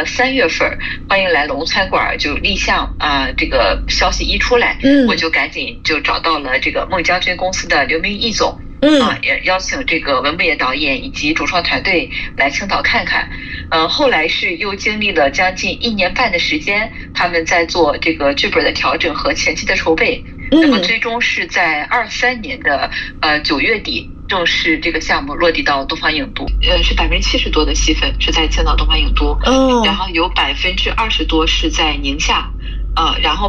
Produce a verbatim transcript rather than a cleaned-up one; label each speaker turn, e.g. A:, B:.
A: 的三月份欢迎来龙餐馆就立项啊、呃，这个消息一出来，
B: 嗯，
A: 我就赶紧就找到了这个孟姜军公司的刘明义总。
B: 嗯
A: 啊，也邀请这个文牧野导演以及主创团队来青岛看看。呃，后来是又经历了将近一年半的时间，他们在做这个剧本的调整和前期的筹备。那么最终是在二三年的呃九月底，正式这个项目落地到东方影都。呃，是百分之七十多的戏份是在青岛东方影都，
B: 哦，
A: 然后有百分之二十多是在宁夏。呃，然后